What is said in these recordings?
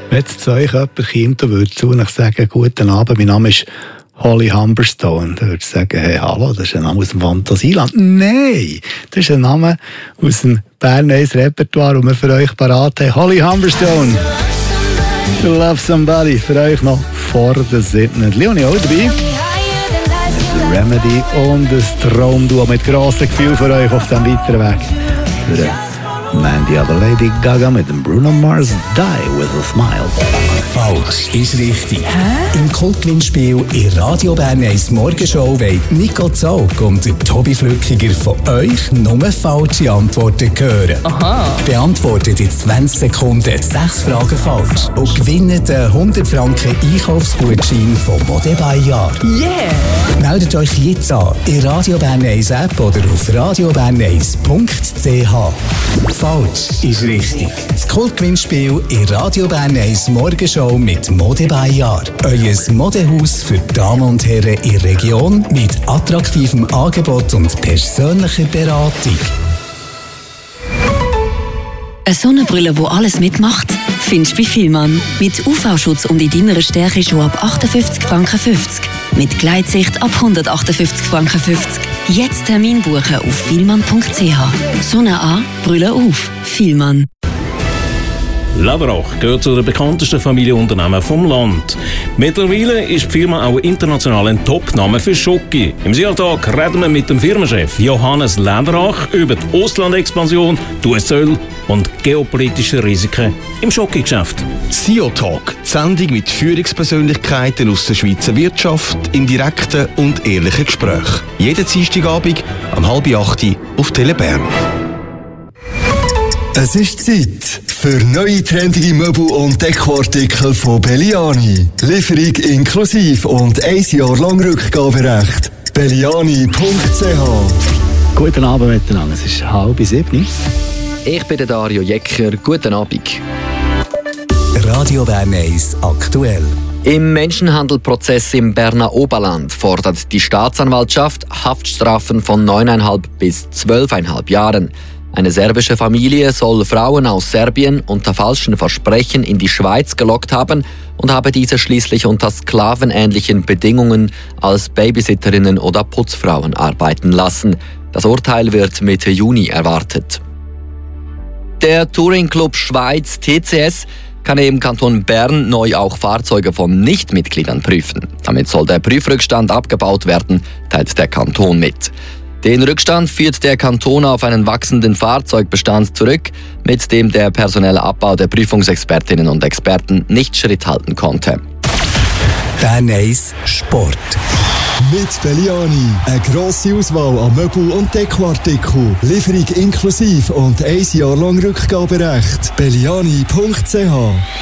Wenn jetzt zu euch jemand kommt und würde zu euch sagen, guten Abend, mein Name ist Holly Humberstone, dann würde ich sagen, hey, hallo, das ist ein Name aus dem Fantasieland. Nein, das ist ein Name aus dem Berner Repertoire, das wir für euch parat haben. Holly Humberstone, You Love Somebody, für euch noch vor der 7. Leonie auch dabei. Remedy und das Traumduo mit grossem Gefühl für euch auf dem weiteren Weg. Für Mandy, aber Lady Gaga mit dem Bruno Mars Die With A Smile. Falsch ist richtig. Im Kultgewinnspiel in Radio Bern 1 Morgenshow wollen Nico Zaug und Tobi Flückiger von euch nur falsche Antworten hören. Aha. Beantwortet in 20 Sekunden 6 Fragen falsch und gewinnt einen 100 Franken Einkaufsgutschein von Mode Bayard. Yeah! Meldet euch jetzt an in Radio Bern 1 App oder auf radiobern1.ch. Falsch ist richtig. Das Kultgewinnspiel in Radio Bern 1 Morgenshow mit Mode Bayard. Euer Modehaus für Damen und Herren in der Region mit attraktivem Angebot und persönlicher Beratung. Eine Sonnenbrille, die alles mitmacht, findest du bei Fielmann. Mit UV-Schutz und in deiner Stärke schon ab 58,50 Franken. Mit Gleitsicht ab 158,50 Franken. Jetzt Termin buchen auf fielmann.ch. Sonne an, Brille auf. Fielmann. Lederach gehört zu den bekanntesten Familienunternehmen vom Land. Mittlerweile ist die Firma auch international ein Top-Name für Schoki. Im Siatag reden wir mit dem Firmenchef Johannes Lederach über die Auslandexpansion, die US-Zölle und geopolitische Risiken im Schoki-Geschäft. SIO-Talk, die Sendung mit Führungspersönlichkeiten aus der Schweizer Wirtschaft in direkten und ehrlichen Gesprächen. Jeden Dienstagabend um 7:30 auf Tele Bern. Es ist Zeit für neue trendige Möbel und Dekoartikel von Belliani. Lieferung inklusiv und 1 Jahr lang Rückgaberecht. Belliani.ch. Guten Abend miteinander, es ist 6:30. Ich bin der Dario Jecker. Guten Abend. Radio Bern 1 aktuell. Im Menschenhandelprozess im Berner Oberland fordert die Staatsanwaltschaft Haftstrafen von 9,5 bis 12,5 Jahren. Eine serbische Familie soll Frauen aus Serbien unter falschen Versprechen in die Schweiz gelockt haben und habe diese schließlich unter sklavenähnlichen Bedingungen als Babysitterinnen oder Putzfrauen arbeiten lassen. Das Urteil wird Mitte Juni erwartet. Der Touring-Club Schweiz TCS kann im Kanton Bern neu auch Fahrzeuge von Nichtmitgliedern prüfen. Damit soll der Prüfrückstand abgebaut werden, teilt der Kanton mit. Den Rückstand führt der Kanton auf einen wachsenden Fahrzeugbestand zurück, mit dem der personelle Abbau der Prüfungsexpertinnen und Experten nicht Schritt halten konnte. Bern 1 Sport. Mit Belliani. Eine grosse Auswahl an Möbel- und Dekoartikeln. Lieferung inklusiv und 1 Jahr lang Rückgaberecht. Belliani.ch.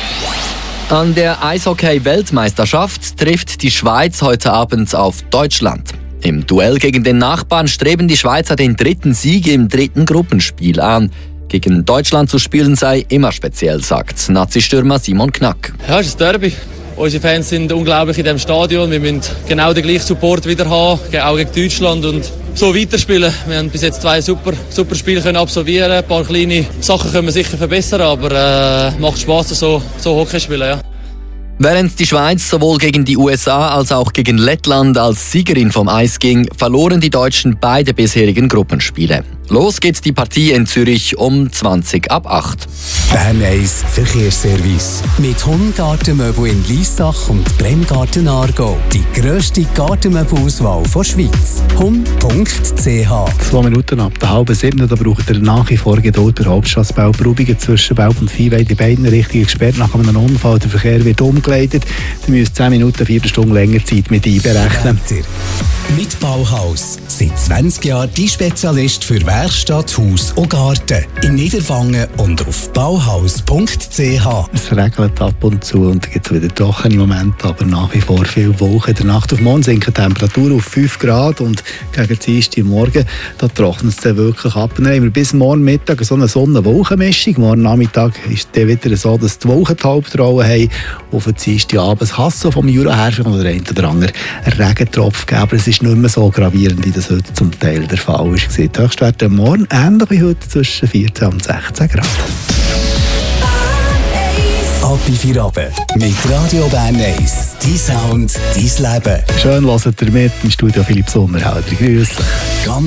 An der Eishockey-Weltmeisterschaft trifft die Schweiz heute Abend auf Deutschland. Im Duell gegen den Nachbarn streben die Schweizer den 3. Sieg im 3. Gruppenspiel an. Gegen Deutschland zu spielen sei immer speziell, sagt Nazi-Stürmer Simon Knack. Ja, es ist ein Derby. Unsere Fans sind unglaublich in diesem Stadion. Wir müssen genau den gleichen Support wieder haben, auch gegen Deutschland, und so weiterspielen. Wir haben bis jetzt 2 super Spiele können absolvieren. Ein paar kleine Sachen können wir sicher verbessern, aber macht Spaß, so Hockey spielen. Ja. Während die Schweiz sowohl gegen die USA als auch gegen Lettland als Siegerin vom Eis ging, verloren die Deutschen beide bisherigen Gruppenspiele. Los geht die Partie in Zürich um 20:08. Bern 1 Verkehrsservice. Mit Hund-Gartenmöbel in Liessach und Bremgarten Aargau. Die grösste Gartenmöbelauswahl der Schweiz. Hund.ch. 2 Minuten ab der 6:30, da braucht ihr nach wie vor Geduld bei der Hauptstrasse Belp-Rubingen zwischen Belp und Viehweide. Die beiden Richtungen gesperrt nach einem Unfall. Der Verkehr wird umgeleitet. Ihr müsst 10 Minuten, 4 Stunden länger Zeit mit einberechnen. Mit Bauhaus. Seit 20 Jahren die Spezialist für Werkstatt, Haus und Garten. In Niederwangen und auf bauhaus.ch. Es regnet ab und zu und es gibt wieder trockene Momente, aber nach wie vor viel Wolken. In der Nacht auf Morgen sinkt die Temperatur auf 5 Grad und gegen Dienstag Morgen da trocknet es dann wirklich ab. Dann haben wir bis morgen Mittag so eine Sonne-Wolken-Mischung. Morgen Nachmittag ist es wieder so, dass die Wolken die Hauptrolle haben. Auf den Dienstagabend es kann so vom Jura her von der einen oder anderen Regentropf geben, aber es ist nicht mehr so gravierend, wie das heute zum Teil der Fall ist. Die Höchstwerte morgen ähnlich wie heute zwischen 14 und 16 Grad. bei 4 Abend. Mit Radio Bern 1. Dein Sound, dein Leben. Schön hört ihr mit im Studio Philipp Sommerhalder. Grüße.